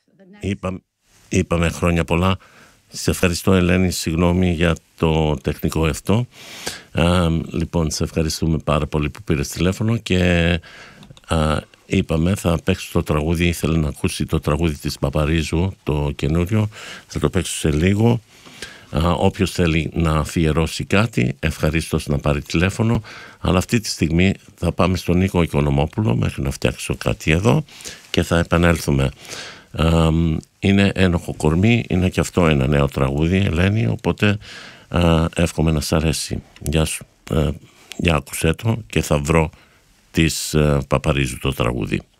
Είπαμε χρόνια πολλά. Σε ευχαριστώ, Ελένη, συγγνώμη για το τεχνικό αυτό. Λοιπόν, σε ευχαριστούμε πάρα πολύ που πήρες τηλέφωνο και είπαμε θα παίξω το τραγούδι, ήθελε να ακούσει το τραγούδι της Παπαρίζου, το καινούριο, θα το παίξω σε λίγο. Όποιος θέλει να αφιερώσει κάτι, ευχαρίστως να πάρει τηλέφωνο, αλλά αυτή τη στιγμή θα πάμε στον Νίκο Οικονομόπουλο μέχρι να φτιάξω κάτι εδώ και θα επανέλθουμε. Είναι ένοχο κορμί, είναι και αυτό ένα νέο τραγούδι, Ελένη, οπότε εύχομαι να σ' αρέσει. Γεια σου, για άκουσέ το και θα βρω της Παπαρίζου το τραγούδι.